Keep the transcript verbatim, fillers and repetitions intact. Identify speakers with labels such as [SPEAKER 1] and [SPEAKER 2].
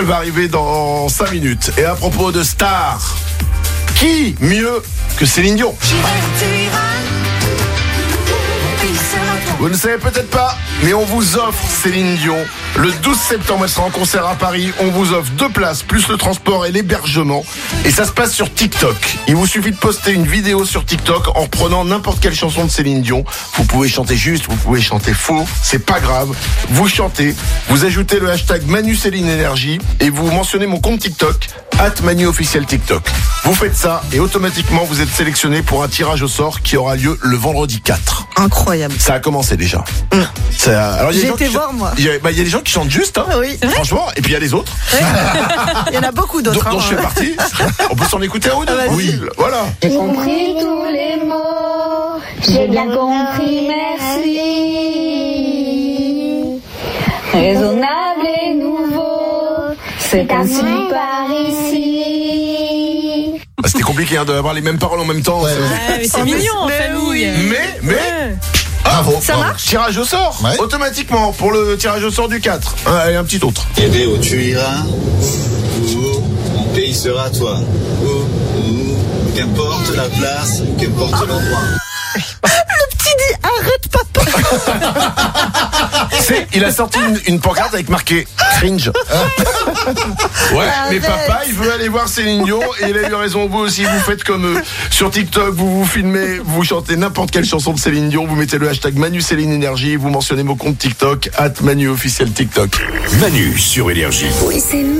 [SPEAKER 1] va arriver dans cinq minutes. Et à propos de stars, qui mieux que Céline Dion? Vous ne savez peut-être pas, mais on vous offre Céline Dion. Le douze septembre, elle sera en concert à Paris. On vous offre deux places, plus le transport et l'hébergement. Et ça se passe sur TikTok. Il vous suffit de poster une vidéo sur TikTok en reprenant n'importe quelle chanson de Céline Dion. Vous pouvez chanter juste, vous pouvez chanter faux, c'est pas grave. Vous chantez, vous ajoutez le hashtag Manu Céline Énergie et vous mentionnez mon compte TikTok, arobase Manu officiel TikTok. Vous faites ça et automatiquement vous êtes sélectionné pour un tirage au sort qui aura lieu le vendredi quatre.
[SPEAKER 2] Incroyable.
[SPEAKER 1] Ça a commencé déjà. Mmh. Ça, alors,
[SPEAKER 2] J'ai été voir, moi.
[SPEAKER 1] Il y, bah, y a des gens qui chantent juste, hein.
[SPEAKER 2] Oui.
[SPEAKER 1] Franchement, et puis il y a les autres.
[SPEAKER 2] Oui. Il y en a beaucoup d'autres.
[SPEAKER 1] Dont, dont
[SPEAKER 2] hein,
[SPEAKER 1] je fais partie. On peut s'en écouter un ou deux.
[SPEAKER 2] Ah,
[SPEAKER 1] oui, voilà.
[SPEAKER 3] J'ai compris tous les mots, j'ai bien compris, merci. Raisonnable et nouveau, c'est ainsi par ici.
[SPEAKER 1] Bah, c'était compliqué hein, d'avoir les mêmes paroles en même temps.
[SPEAKER 4] Ouais, ouais, mais c'est mignon en
[SPEAKER 2] mais
[SPEAKER 4] famille.
[SPEAKER 2] oui.
[SPEAKER 1] Mais, mais.
[SPEAKER 4] Ouais.
[SPEAKER 1] Bravo.
[SPEAKER 2] Ça
[SPEAKER 1] bravo.
[SPEAKER 2] marche.
[SPEAKER 1] Tirage au sort,
[SPEAKER 5] Ouais.
[SPEAKER 1] automatiquement, pour le tirage au sort du quatre. Ah, et un petit autre.
[SPEAKER 6] Irai où tu iras, où mon pays sera toi, où, où, qu'importe la place, qu'importe l'endroit.
[SPEAKER 2] Le petit dit arrête papa.
[SPEAKER 1] C'est, il a sorti une, une pancarte avec marqué cringe. Ouais, mais papa, il veut aller voir Céline Dion et il a eu raison. Vous aussi, vous faites comme eux. Sur TikTok, vous vous filmez, vous chantez n'importe quelle chanson de Céline Dion, vous mettez le hashtag Manu Céline Énergie, vous mentionnez mon compte TikTok, arobase Manu officiel TikTok.
[SPEAKER 7] Manu sur Énergie.
[SPEAKER 3] Oui, c'est